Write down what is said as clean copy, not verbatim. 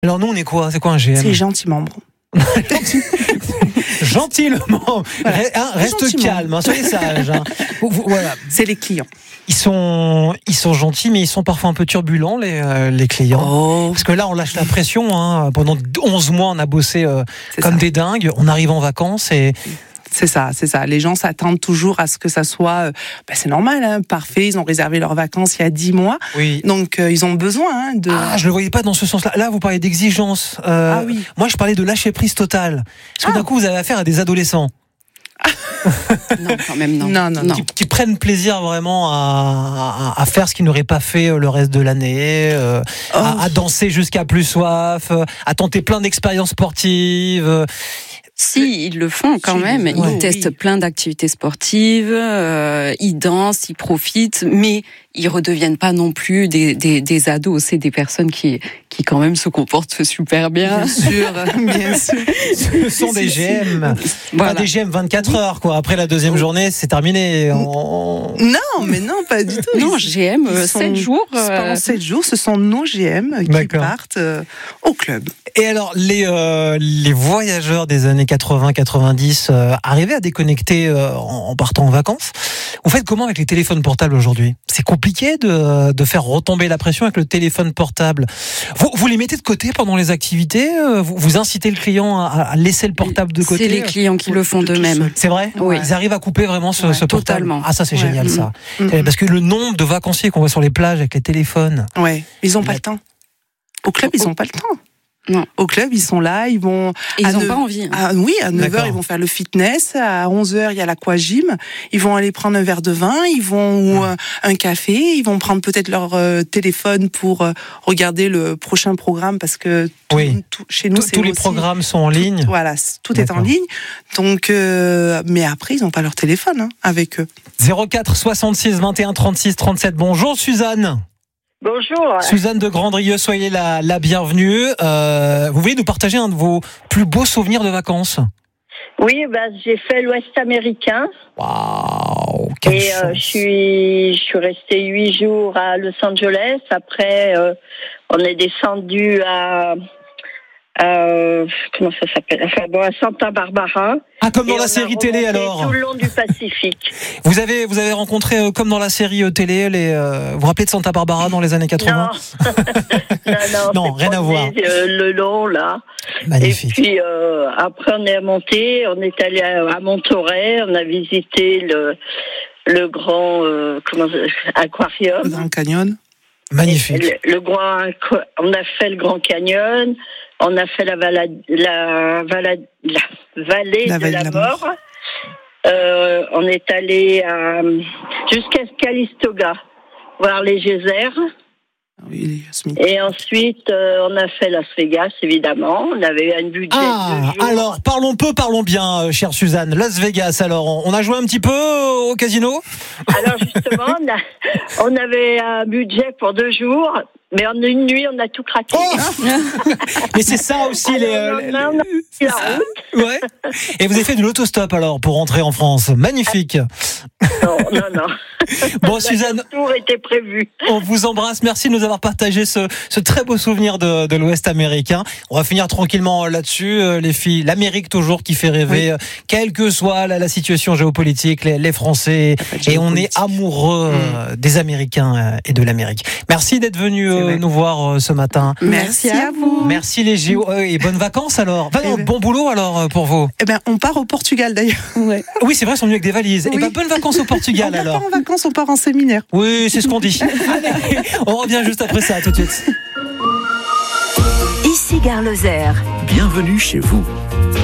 Alors nous, on est quoi ? C'est quoi un GM ? C'est gentil membre. Gentiment. Reste calme, soyez sage. Voilà. C'est les clients. Ils sont gentils, mais ils sont parfois un peu turbulents, les clients. Oh. Parce que là, on lâche la pression. Pendant 11 mois, on a bossé comme des dingues. On arrive en vacances et... C'est ça. Les gens s'attendent toujours à ce que ça soit... c'est normal, parfait. Ils ont réservé leurs vacances il y a 10 mois. Oui. Donc, ils ont besoin de... Ah, je ne le voyais pas dans ce sens-là. Là, vous parlez d'exigence. Oui. Moi, je parlais de lâcher prise totale. Parce que d'un coup, vous avez affaire à des adolescents. Non, quand même, non. Non. Qui prennent plaisir vraiment à faire ce qu'ils n'auraient pas fait le reste de l'année, à danser jusqu'à plus soif, à tenter plein d'expériences sportives. Si, ils le font quand même. Ils testent plein d'activités sportives, ils dansent, ils profitent, mais ils redeviennent pas non plus des ados. C'est des personnes qui quand même se comportent super bien. Bien sûr. Ce sont des GM. Voilà. Pas des GM 24 heures, quoi. Après la deuxième journée, c'est terminé. Non, pas du tout. Non, GM, 7 jours. Pendant 7 jours, ce sont nos GM qui partent au club. Et alors, les voyageurs des années 80-90 arrivaient à déconnecter en partant en vacances. Vous faites comment avec les téléphones portables aujourd'hui ? C'est compliqué de faire retomber la pression avec le téléphone portable. Vous les mettez de côté pendant les activités ? Vous incitez le client à laisser le portable de côté ? C'est les clients qui le font d'eux-mêmes. C'est vrai ? Oui. Ils arrivent à couper vraiment ce portable. Totalement. Ah, ça c'est génial ça. Parce que le nombre de vacanciers qu'on voit sur les plages avec les téléphones. Ouais, ils n'ont pas le temps. Au club, ils n'ont pas le temps. Non. Au club, ils sont là, ils vont... Ils n'ont pas envie. À 9h, ils vont faire le fitness. À 11h, il y a l'aquagym. Ils vont aller prendre un verre de vin. Ils vont ou un café. Ils vont prendre peut-être leur téléphone pour regarder le prochain programme parce que chez nous, tous les programmes sont en ligne. Voilà, tout est en ligne. Donc, mais après, ils n'ont pas leur téléphone avec eux. 04 66 21 36 37. Bonjour Suzanne. Bonjour. Suzanne de Grandrieux, soyez la bienvenue. Vous voulez nous partager un de vos plus beaux souvenirs de vacances ? Oui, j'ai fait l'Ouest américain. Waouh, et je suis restée 8 jours à Los Angeles. Après, on est descendu à comment ça s'appelle ? À Santa Barbara. Ah, comme dans la série télé alors. Tout le long du Pacifique. Vous avez rencontré comme dans la série télé vous vous rappelez de Santa Barbara dans les années 80 ? Non, rien à voir. Le long là. Magnifique. Et puis après on est remonté, on est allé à Monterey, on a visité le grand aquarium. Le Grand Canyon. Magnifique. On a fait le Grand Canyon. On a fait la vallée de la mort. On est allé jusqu'à Calistoga, voir les geysers. Oui, et ensuite, on a fait Las Vegas, évidemment. On avait un budget de 2 jours. Alors, parlons bien, chère Suzanne. Las Vegas, alors, on a joué un petit peu au casino ? Alors, justement, on avait un budget pour 2 jours. Mais en une nuit, on a tout craqué. Mais c'est ça aussi la route. Ouais. Et vous avez fait de l'autostop alors pour rentrer en France. Magnifique. Non. Bon, Suzanne, le tour était prévu. On vous embrasse. Merci de nous avoir partagé ce très beau souvenir de l'Ouest américain. On va finir tranquillement là-dessus, les filles. L'Amérique toujours qui fait rêver, quelle que soit la situation géopolitique, les Français. Et on est amoureux des Américains et de l'Amérique. Merci d'être venu nous voir ce matin. Merci à vous. Merci les JO et bonnes vacances alors. Bon boulot alors pour vous. On part au Portugal d'ailleurs. Ouais. Oui, c'est vrai, ils sont venus avec des valises. Oui. Bonnes vacances au Portugal alors. On part pas en vacances, on part en séminaire. Oui, c'est ce qu'on dit. Allez, on revient juste après ça, à tout de suite. Ici Gare Lozère. Bienvenue chez vous.